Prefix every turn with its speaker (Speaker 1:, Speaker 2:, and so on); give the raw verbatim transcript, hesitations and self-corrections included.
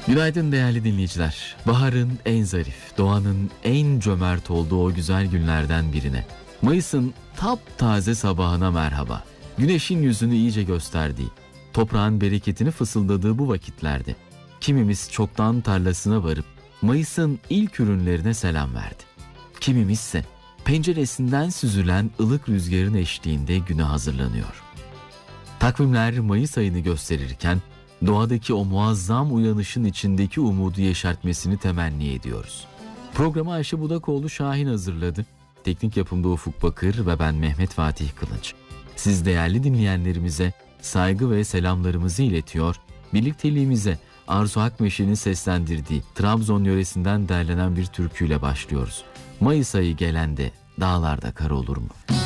Speaker 1: Günaydın değerli dinleyiciler. Baharın en zarif, doğanın en cömert olduğu o güzel günlerden birine, Mayıs'ın taptaze sabahına merhaba. Güneşin yüzünü iyice gösterdiği, toprağın bereketini fısıldadığı bu vakitlerde kimimiz çoktan tarlasına varıp Mayıs'ın ilk ürünlerine selam verdi. Kimimizse penceresinden süzülen ılık rüzgarın eşliğinde güne hazırlanıyor. Takvimler Mayıs ayını gösterirken doğadaki o muazzam uyanışın içindeki umudu yeşertmesini temenni ediyoruz. Programı Ayşe Budakoğlu Şahin hazırladı. Teknik yapımda Ufuk Bakır ve ben Mehmet Fatih Kılınç. Siz değerli dinleyenlerimize saygı ve selamlarımızı iletiyor, birlikteliğimize Arzu Akmeşe'nin seslendirdiği Trabzon yöresinden derlenen bir türküyle başlıyoruz. Mayıs ayı gelende dağlarda kar olur mu?